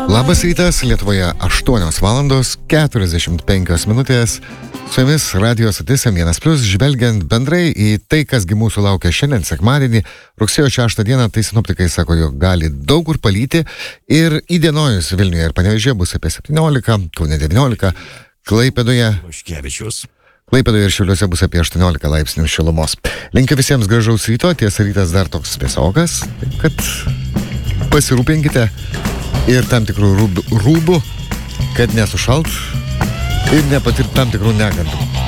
Labas rytas, Lietuvoje 8 valandos 45 minutės. Su jumis Radio stotis M1+, žvelgiant bendrai į tai, kasgi mūsų laukia šiandien sekmadienį, rugsėjo 6 dieną, tai sinoptikai sako, jog gali daug kur palyti ir įdienojus Vilniuje ir Panevėžyje bus apie 17, Kaune 19, Klaipėdoje ir Šiauliuose bus apie 18 laipsnių šilumos. Linkiu visiems gražaus ryto, tiesa rytas dar toks vėsokas, taip kad pasirūpinkite ir tam tikrų rūbų, kad nesušalt ir nepatirt tam tikrų negandų.